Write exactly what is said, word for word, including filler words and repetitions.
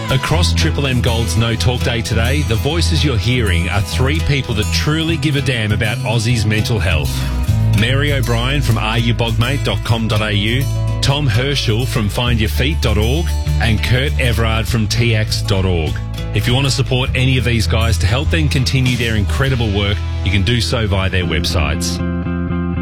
Across Triple M Gold's No Talk Day today, the voices you're hearing are three people that truly give a damn about Aussies' mental health. Mary O'Brien from are you bogmate dot com dot a u, Tom Herschel from find your feet dot org, and Kurt Everard from t x dot org. If you want to support any of these guys to help them continue their incredible work, you can do so via their websites.